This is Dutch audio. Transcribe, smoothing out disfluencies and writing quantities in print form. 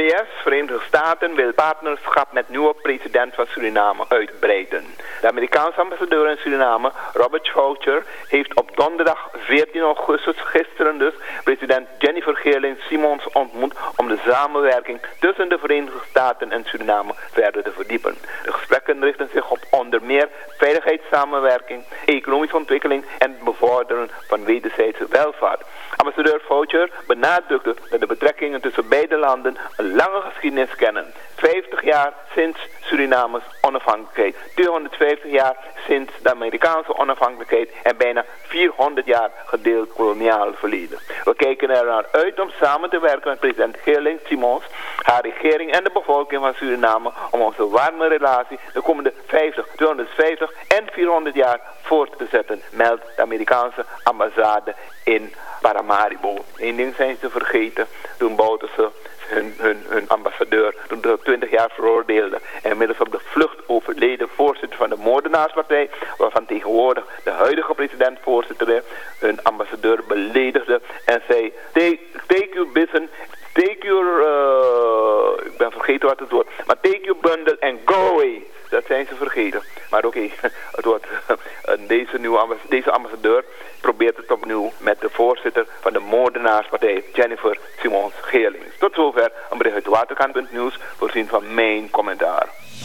VS, Verenigde Staten, wil partnerschap met nieuwe president van Suriname uitbreiden. De Amerikaanse ambassadeur in Suriname, Robert Schoucher, heeft op donderdag 14 augustus, gisteren dus, president Jennifer Geerling-Simons ontmoet om de samenwerking tussen de Verenigde Staten en Suriname verder te verdiepen. De gesprekken richten zich op onder meer veiligheidssamenwerking, economische ontwikkeling en het bevorderen van wederzijdse welvaart. Ambassadeur Schoucher benadrukte dat de betrekkingen tussen beide landen een lange geschiedenis kennen. 50 jaar sinds Surinames onafhankelijkheid, 250 jaar sinds de Amerikaanse onafhankelijkheid en bijna 400 jaar gedeeld koloniaal verleden. We kijken er naar uit om samen te werken met president Geerling-Simons, haar regering en de bevolking van Suriname om onze warme relatie de komende 50, 250 en 400 jaar voort te zetten, meldt de Amerikaanse ambassade in Paramaribo. Eén ding zijn ze vergeten, toen bouwden ze hun ambassadeur, toen ze 20 jaar veroordeelden en inmiddels op de vlucht overleden voorzitter van de moordenaarspartij, waarvan tegenwoordig de huidige president voorzitter is, hun ambassadeur beledigde en zei, take your business, take your, ik ben vergeten wat het woord, maar take your bundle and go away. Dat zijn ze vergeten. Maar oké, het wordt deze ambassadeur probeert het opnieuw met de voorzitter van de moordenaarspartij, Jennifer Simons Geerling. Tot zover een bericht uit Waterkant.nieuws, voorzien van mijn commentaar.